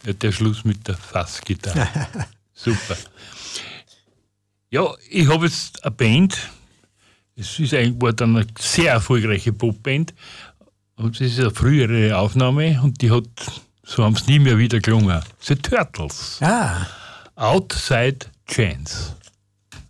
Ja, der Schluss mit der Fassgitarre. Super. Ja, ich habe jetzt eine Band. War dann eine sehr erfolgreiche Popband. Und das ist eine frühere Aufnahme und die hat, so haben es nie mehr wieder gelungen. The Turtles. Ah. Outside Chance.